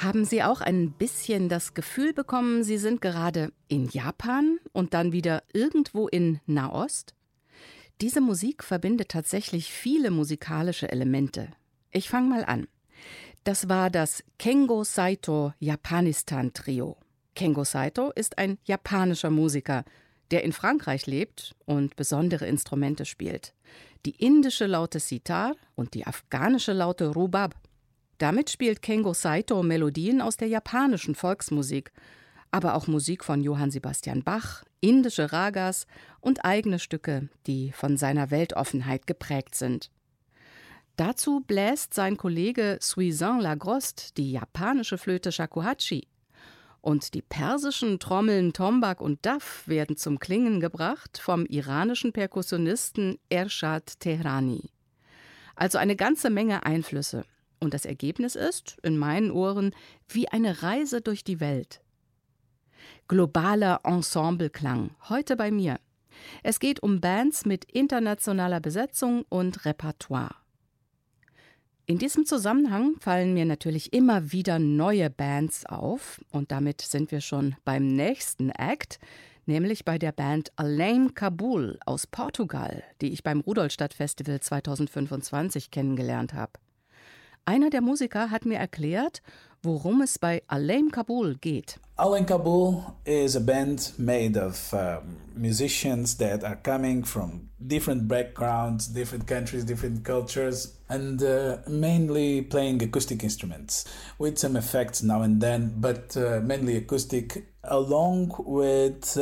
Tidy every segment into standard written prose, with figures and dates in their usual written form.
Haben Sie auch ein bisschen das Gefühl bekommen, Sie sind gerade in Japan und dann wieder irgendwo in Nahost? Diese Musik verbindet tatsächlich viele musikalische Elemente. Ich fange mal an. Das war das Kengo Saito Japanistan Trio. Kengo Saito ist ein japanischer Musiker, der in Frankreich lebt und besondere Instrumente spielt. Die indische Laute Sitar und die afghanische Laute Rubab. Damit spielt Kengo Saito Melodien aus der japanischen Volksmusik, aber auch Musik von Johann Sebastian Bach, indische Ragas und eigene Stücke, die von seiner Weltoffenheit geprägt sind. Dazu bläst sein Kollege Suizan Lagroste die japanische Flöte Shakuhachi. Und die persischen Trommeln Tombak und Daf werden zum Klingen gebracht vom iranischen Perkussionisten Ershad Tehrani. Also eine ganze Menge Einflüsse. Und das Ergebnis ist, in meinen Ohren, wie eine Reise durch die Welt. Globaler Ensembleklang, heute bei mir. Es geht um Bands mit internationaler Besetzung und Repertoire. In diesem Zusammenhang fallen mir natürlich immer wieder neue Bands auf. Und damit sind wir schon beim nächsten Act, nämlich bei der Band Alain Kabul aus Portugal, die ich beim Rudolstadt Festival 2025 kennengelernt habe. Einer der Musiker hat mir erklärt, worum es bei Alain Kabul geht. Alain Kabul is a band made of musicians that are coming from different backgrounds, different countries, different cultures, and mainly playing acoustic instruments with some effects now and then, but mainly acoustic, along with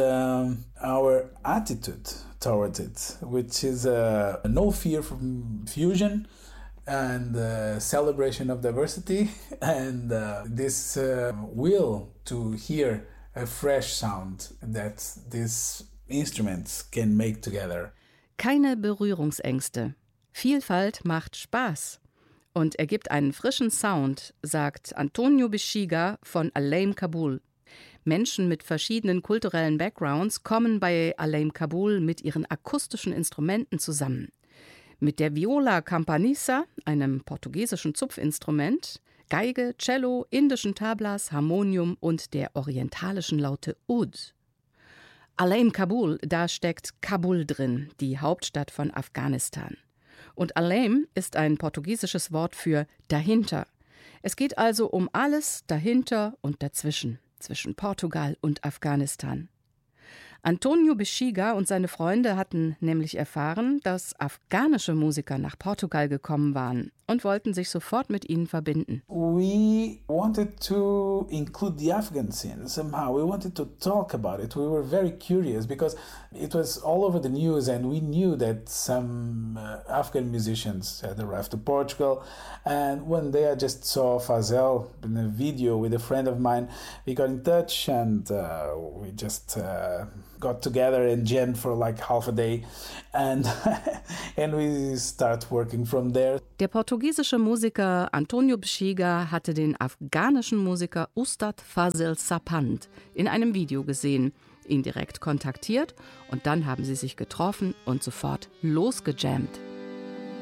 our attitude towards it, which is no fear from fusion and celebration of diversity, and this will to hear a fresh sound that these instruments can make together. Keine Berührungsängste. Vielfalt macht Spaß und ergibt einen frischen Sound, sagt Antonio Bexiga von Alain Kabul. Menschen mit verschiedenen kulturellen Backgrounds kommen bei Alain Kabul mit ihren akustischen Instrumenten zusammen. Mit der Viola Campanissa, einem portugiesischen Zupfinstrument, Geige, Cello, indischen Tablas, Harmonium und der orientalischen Laute Oud. Alain Kabul, da steckt Kabul drin, die Hauptstadt von Afghanistan. Und Alain ist ein portugiesisches Wort für dahinter. Es geht also um alles dahinter und dazwischen, zwischen Portugal und Afghanistan. Antonio Bexiga und seine Freunde hatten nämlich erfahren, dass afghanische Musiker nach Portugal gekommen waren und wollten sich sofort mit ihnen verbinden. We wanted to include the Afghan scene somehow. We wanted to talk about it. We were very curious because it was all over the news and we knew that some Afghan musicians had arrived to Portugal. And one day I just saw Fazel in a video with a friend of mine. We got in touch and we just got together and jammed for like half a day and we start working from there. Der portugiesische Musiker Antonio Bexiga hatte den afghanischen Musiker Ustad Fazel Sapand in einem Video gesehen, ihn direkt kontaktiert und dann haben sie sich getroffen und sofort losgejammt.